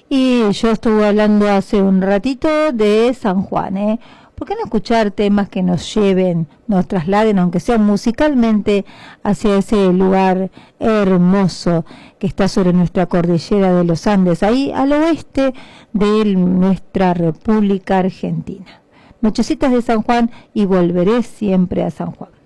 Y yo estuve hablando hace un ratito de San Juan, ¿eh? ¿Por qué no escuchar temas que nos lleven, nos trasladen, aunque sea musicalmente, hacia ese lugar hermoso que está sobre nuestra cordillera de los Andes, ahí al oeste de nuestra República Argentina? Nochecitas de San Juan y volveré siempre a San Juan.